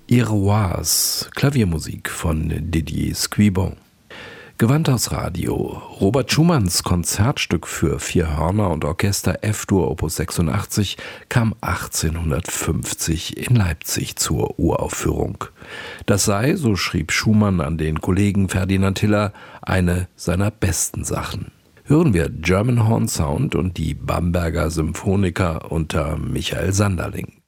Iroise, Klaviermusik von Didier Squibon. Gewandhaus Radio. Robert Schumanns Konzertstück für 4 Hörner und Orchester F-Dur Opus 86 kam 1850 in Leipzig zur Uraufführung. Das sei, so schrieb Schumann an den Kollegen Ferdinand Hiller, eine seiner besten Sachen. Hören wir German Horn Sound und die Bamberger Symphoniker unter Michael Sanderling.